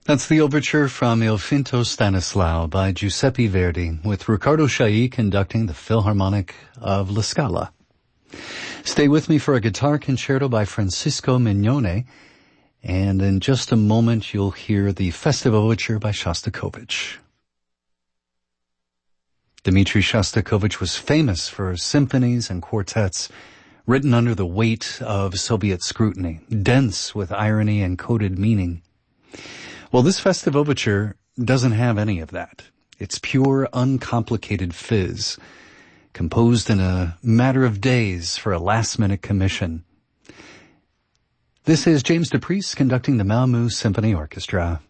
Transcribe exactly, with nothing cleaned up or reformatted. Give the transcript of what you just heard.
That's the overture from Il Finto Stanislao by Giuseppe Verdi, with Riccardo Chailly conducting the Philharmonic of La Scala. Stay with me for a guitar concerto by Francisco Mignone, and in just a moment you'll hear the Festive Overture by Shostakovich. Dmitri Shostakovich was famous for symphonies and quartets written under the weight of Soviet scrutiny, dense with irony and coded meaning. Well, this Festive Overture doesn't have any of that. It's pure, uncomplicated fizz, composed in a matter of days for a last-minute commission. This is James DePriest conducting the Malmö Symphony Orchestra.